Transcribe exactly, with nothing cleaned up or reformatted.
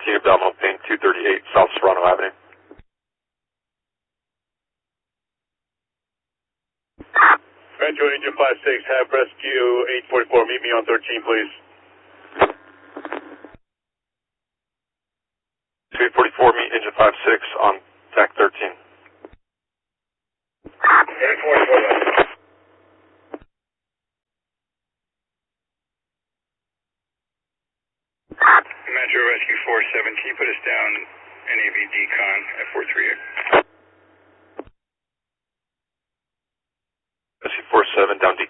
thirteen abdominal pain, two thirty-eight South Serrano Avenue. Metro Agent five six, have rescue eight forty-four, meet me on thirteen, please. eight forty-four, meet Engine five six on deck thirteen. eight forty-four. Metro Rescue four seven, can you put us down N A V decon at four three eight? Rescue four seven, down decon.